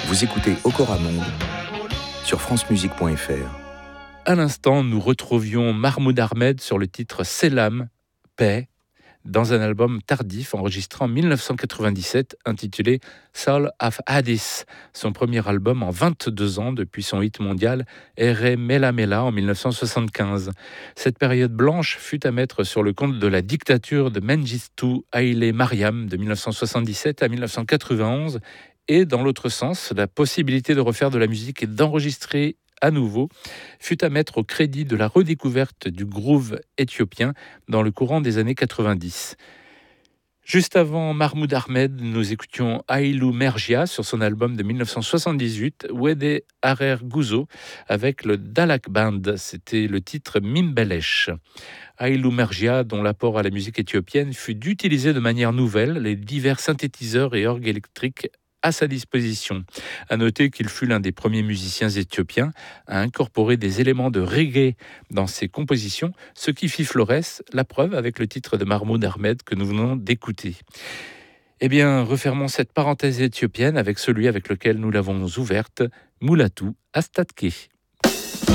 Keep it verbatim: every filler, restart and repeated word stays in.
Vous écoutez Okora Monde sur francemusique point f r. À l'instant, nous retrouvions Mahmoud Ahmed sur le titre Selam, paix, dans un album tardif enregistré en dix-neuf cent quatre-vingt-dix-sept intitulé Soul of Addis, son premier album en vingt-deux ans depuis son hit mondial Ere Mela Mela en dix-neuf cent soixante-quinze. Cette période blanche fut à mettre sur le compte de la dictature de Mengistu Haile Mariam de dix-neuf cent soixante-dix-sept à dix-neuf cent quatre-vingt-onze, et dans l'autre sens, la possibilité de refaire de la musique et d'enregistrer à nouveau fut à mettre au crédit de la redécouverte du groove éthiopien dans le courant des années quatre-vingt-dix. Juste avant Mahmoud Ahmed, nous écoutions Hailou Mergia sur son album de dix-neuf cent soixante-dix-huit, Wede Arer Gouzo, avec le Dalak Band. C'était le titre Mimbelesh. Hailou Mergia, dont l'apport à la musique éthiopienne fut d'utiliser de manière nouvelle les divers synthétiseurs et orgues électriques à sa disposition. À noter qu'il fut l'un des premiers musiciens éthiopiens à incorporer des éléments de reggae dans ses compositions, ce qui fit Flores, la preuve avec le titre de Mahmoud Ahmed que nous venons d'écouter. Eh bien, refermons cette parenthèse éthiopienne avec celui avec lequel nous l'avons ouverte, Moulatou Astatke.